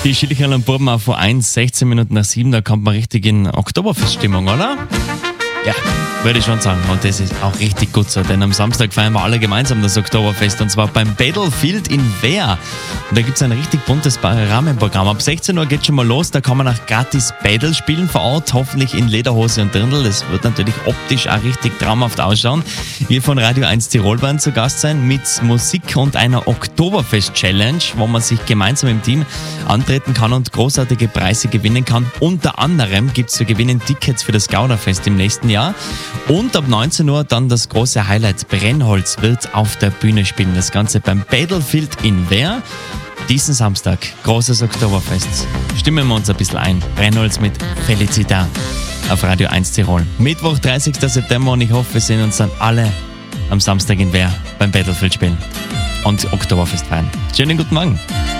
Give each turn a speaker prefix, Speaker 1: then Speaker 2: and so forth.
Speaker 1: Die Schilcherl und Buben auf V1, 16 Minuten nach 7, da kommt man richtig in Oktoberfeststimmung, oder? Ja, würde ich schon sagen. Und das ist auch richtig gut so, denn am Samstag feiern wir alle gemeinsam das Oktoberfest und zwar beim Battlefield in Wehr. Und da gibt es ein richtig buntes Rahmenprogramm. Ab 16 Uhr geht schon mal los, da kann man auch gratis Battle spielen vor Ort, hoffentlich in Lederhose und Dirndl. Das wird natürlich optisch auch richtig traumhaft ausschauen. Wir von Radio 1 Tirol werden zu Gast sein mit Musik und einer Oktoberfest-Challenge, wo man sich gemeinsam im Team antreten kann und großartige Preise gewinnen kann. Unter anderem gibt es zu gewinnen Tickets für das Gauderfest im nächsten Jahr. Und ab 19 Uhr dann das große Highlight. Brennholz wird auf der Bühne spielen. Das Ganze beim Battlefield in Wehr. Diesen Samstag, großes Oktoberfest. Stimmen wir uns ein bisschen ein. Brennholz mit Felicita auf Radio 1 Tirol. Mittwoch, 30. September und ich hoffe, wir sehen uns dann alle am Samstag in Wehr beim Battlefield spielen und Oktoberfest feiern. Schönen guten Morgen.